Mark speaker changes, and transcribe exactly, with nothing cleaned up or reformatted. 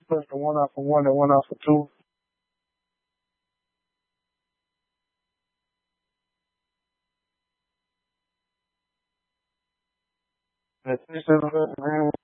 Speaker 1: push the one out for one and one out for two. And this is